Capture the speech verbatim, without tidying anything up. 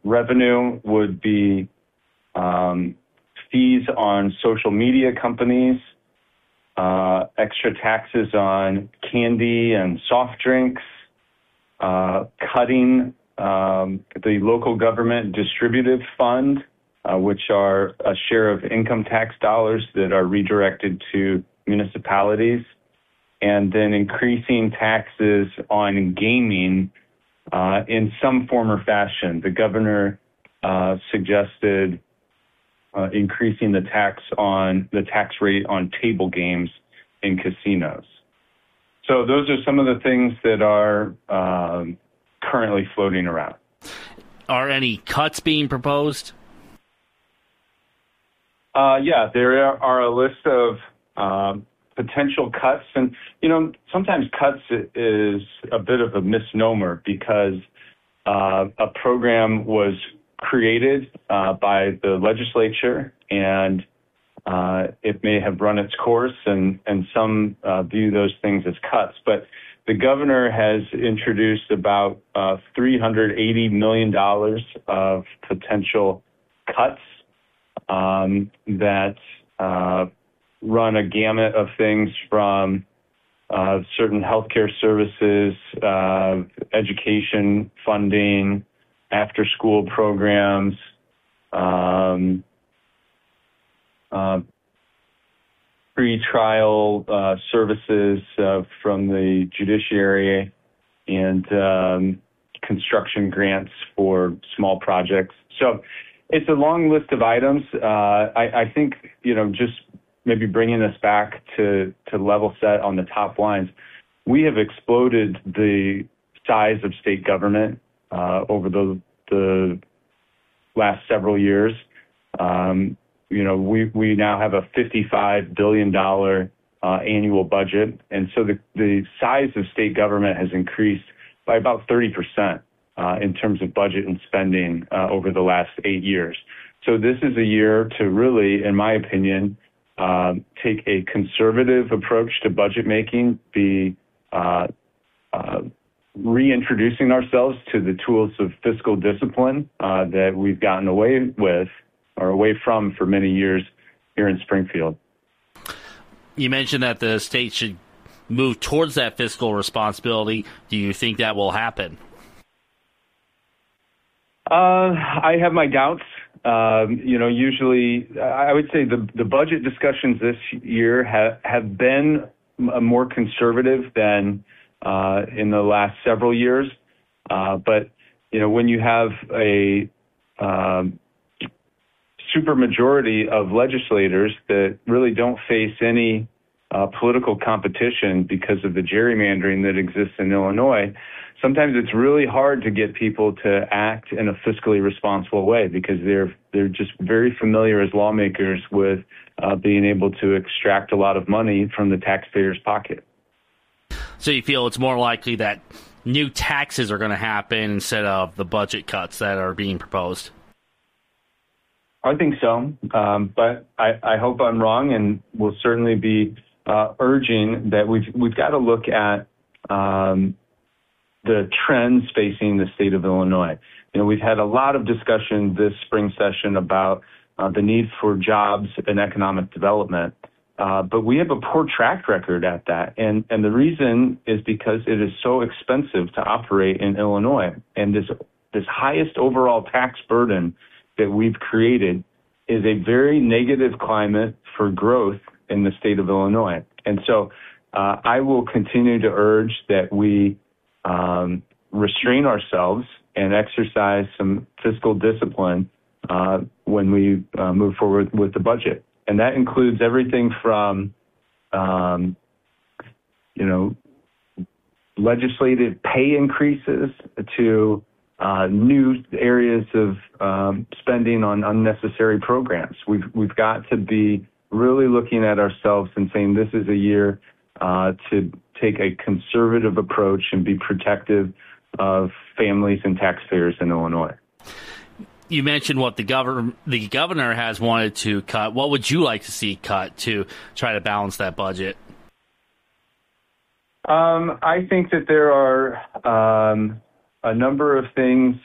revenue would be um, fees on social media companies, uh, extra taxes on candy and soft drinks, uh, cutting um, the local government distributive fund, uh, which are a share of income tax dollars that are redirected to municipalities, and then increasing taxes on gaming uh, in some form or fashion. The governor uh, suggested uh, increasing the tax on the tax rate on table games in casinos. So those are some of the things that are um, currently floating around. Are any cuts being proposed? Uh, yeah, there are a list of um, potential cuts. And, you know, sometimes cuts is a bit of a misnomer because uh, a program was created uh, by the legislature and uh, it may have run its course, and, and some uh, view those things as cuts. But the governor has introduced about uh, three hundred eighty million dollars of potential cuts um, that uh, run a gamut of things from uh, certain healthcare services, uh, education funding, after-school programs, um, uh, pre-trial uh, services uh, from the judiciary, and um, construction grants for small projects. So it's a long list of items. Uh, I, I think, you know, just maybe bringing us back to, to level set on the top lines, we have exploded the size of state government uh, over the, the last several years. Um, you know, we, we now have a fifty-five billion dollars uh, annual budget. And so the, the size of state government has increased by about thirty percent uh, in terms of budget and spending uh, over the last eight years. So this is a year to really, in my opinion, uh, take a conservative approach to budget making, be uh, uh, reintroducing ourselves to the tools of fiscal discipline uh, that we've gotten away with or away from for many years here in Springfield. You mentioned that the state should move towards that fiscal responsibility. Do you think that will happen? Uh, I have my doubts. Um, you know, usually I would say the, the budget discussions this year have, have been more conservative than uh, in the last several years. Uh, but, you know, when you have a um, supermajority of legislators that really don't face any uh, political competition because of the gerrymandering that exists in Illinois, sometimes it's really hard to get people to act in a fiscally responsible way because they're they're just very familiar as lawmakers with uh, being able to extract a lot of money from the taxpayer's pocket. So you feel it's more likely that new taxes are going to happen instead of the budget cuts that are being proposed? I think so, um, but I, I hope I'm wrong, and we'll certainly be uh, urging that we've we've got to look at um, the trends facing the state of Illinois. You know, we've had a lot of discussion this spring session about uh, the need for jobs and economic development, uh, but we have a poor track record at that, and and the reason is because it is so expensive to operate in Illinois, and this this highest overall tax burden that we've created is a very negative climate for growth in the state of Illinois. And so uh, I will continue to urge that we um, restrain ourselves and exercise some fiscal discipline uh, when we uh, move forward with the budget. And that includes everything from, um, you know, legislative pay increases to Uh, new areas of um, spending on unnecessary programs. We've we've got to be really looking at ourselves and saying this is a year uh, to take a conservative approach and be protective of families and taxpayers in Illinois. You mentioned what the governor the governor has wanted to cut. What would you like to see cut to try to balance that budget? Um, I think that there are Um, a number of things